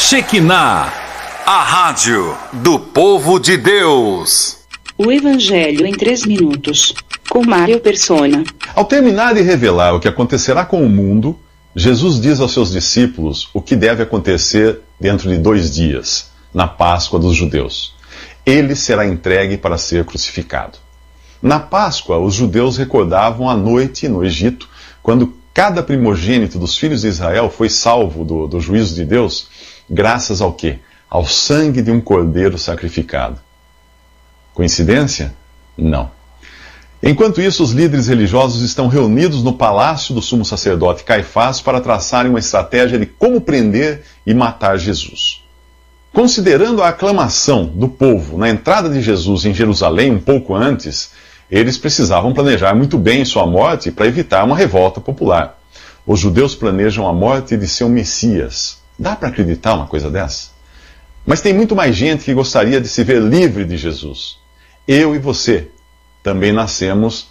Shekinah, a rádio do povo de Deus. O Evangelho em 3 minutos, com Mário Persona. Ao terminar de revelar o que acontecerá com o mundo, Jesus diz aos seus discípulos o que deve acontecer dentro de 2 dias, na Páscoa dos judeus. Ele será entregue para ser crucificado. Na Páscoa, os judeus recordavam a noite no Egito, quando cada primogênito dos filhos de Israel foi salvo do juízo de Deus, graças ao quê? Ao sangue de um cordeiro sacrificado. Coincidência? Não. Enquanto isso, os líderes religiosos estão reunidos no palácio do sumo sacerdote Caifás para traçarem uma estratégia de como prender e matar Jesus. Considerando a aclamação do povo na entrada de Jesus em Jerusalém um pouco antes, eles precisavam planejar muito bem sua morte para evitar uma revolta popular. Os judeus planejam a morte de seu Messias. Dá para acreditar uma coisa dessa? Mas tem muito mais gente que gostaria de se ver livre de Jesus. Eu e você também nascemos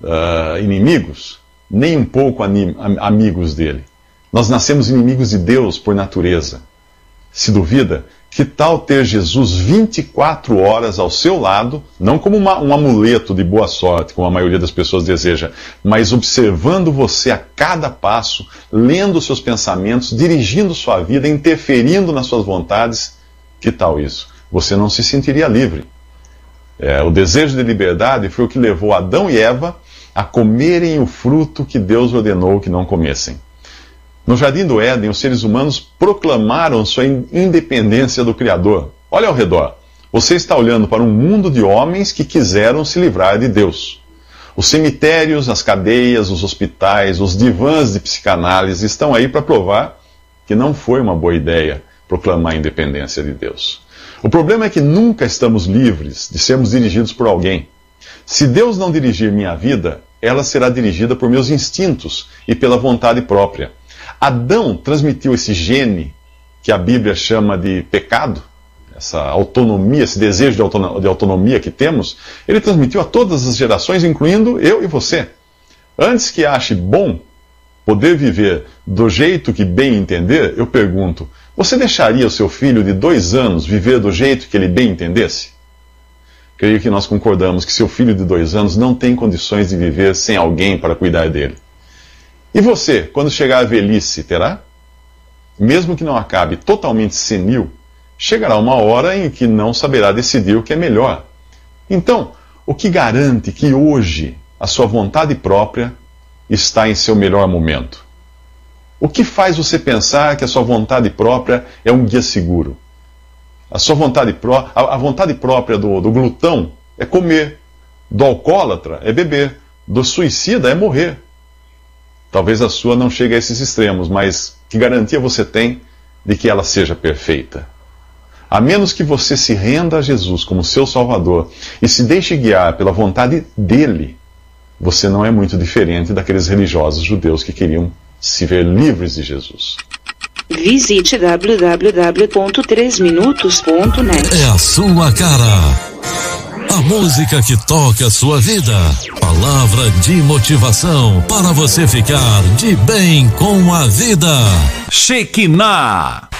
inimigos, nem um pouco amigos dele. Nós nascemos inimigos de Deus por natureza. Se duvida, que tal ter Jesus 24 horas ao seu lado, não como um amuleto de boa sorte, como a maioria das pessoas deseja, mas observando você a cada passo, lendo seus pensamentos, dirigindo sua vida, interferindo nas suas vontades? Que tal isso? Você não se sentiria livre. O desejo de liberdade foi o que levou Adão e Eva a comerem o fruto que Deus ordenou que não comessem. No Jardim do Éden, os seres humanos proclamaram sua independência do Criador. Olha ao redor. Você está olhando para um mundo de homens que quiseram se livrar de Deus. Os cemitérios, as cadeias, os hospitais, os divãs de psicanálise estão aí para provar que não foi uma boa ideia proclamar a independência de Deus. O problema é que nunca estamos livres de sermos dirigidos por alguém. Se Deus não dirigir minha vida, ela será dirigida por meus instintos e pela vontade própria. Adão transmitiu esse gene que a Bíblia chama de pecado, essa autonomia, esse desejo de autonomia que temos, ele transmitiu a todas as gerações, incluindo eu e você. Antes que ache bom poder viver do jeito que bem entender, eu pergunto, você deixaria o seu filho de 2 anos viver do jeito que ele bem entendesse? Creio que nós concordamos que seu filho de 2 anos não tem condições de viver sem alguém para cuidar dele. E você, quando chegar à velhice, terá? Mesmo que não acabe totalmente senil, chegará uma hora em que não saberá decidir o que é melhor. Então, o que garante que hoje a sua vontade própria está em seu melhor momento? O que faz você pensar que a sua vontade própria é um guia seguro? A vontade própria do glutão é comer, do alcoólatra é beber, do suicida é morrer. Talvez a sua não chegue a esses extremos, mas que garantia você tem de que ela seja perfeita? A menos que você se renda a Jesus como seu Salvador e se deixe guiar pela vontade dele, você não é muito diferente daqueles religiosos judeus que queriam se ver livres de Jesus. Visite www.3minutos.net. É a sua cara. A música que toca a sua vida. Palavra de motivação para você ficar de bem com a vida. Shekinah.